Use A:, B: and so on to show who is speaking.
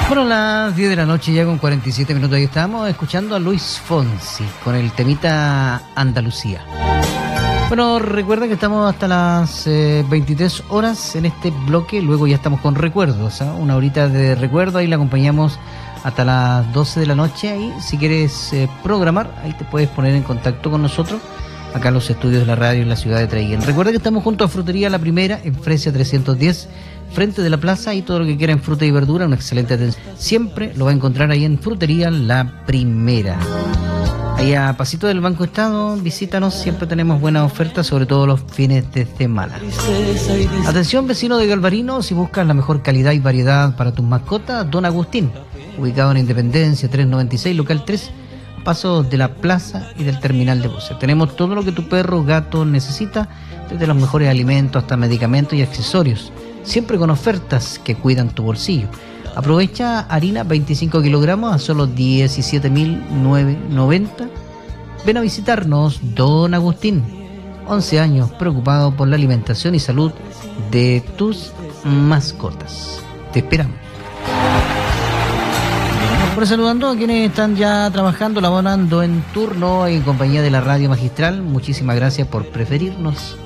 A: Bueno, a las 10 de la noche ya con 47 minutos, ahí estamos escuchando a Luis Fonsi con el temita Andalucía. Bueno, recuerda que estamos hasta las 23 horas en este bloque, luego ya estamos con recuerdos, ¿eh? Una horita de recuerdo, ahí la acompañamos hasta las 12 de la noche. Ahí, si quieres programar, ahí te puedes poner en contacto con nosotros, acá en los estudios de la radio en la ciudad de Traiguén. Recuerda que estamos junto a Frutería La Primera, en Fresia 310, frente de la plaza, y todo lo que quiera en fruta y verdura, una excelente atención. Siempre lo va a encontrar ahí en Frutería La Primera. Ahí a pasito del Banco Estado, visítanos, siempre tenemos buenas ofertas, sobre todo los fines de semana. Atención, vecino de Galvarino, si buscas la mejor calidad y variedad para tus mascotas, Don Agustín, ubicado en Independencia 396, local 3, pasos de la plaza y del terminal de buses. Tenemos todo lo que tu perro o gato necesita, desde los mejores alimentos hasta medicamentos y accesorios, siempre con ofertas que cuidan tu bolsillo. Aprovecha harina 25 kilogramos a solo 17.990. Ven a visitarnos, Don Agustín. 11 años preocupado por la alimentación y salud de tus mascotas. Te esperamos. Por saludando a quienes están ya trabajando, laborando en turno en compañía de la Radio Magistral. Muchísimas gracias por preferirnos.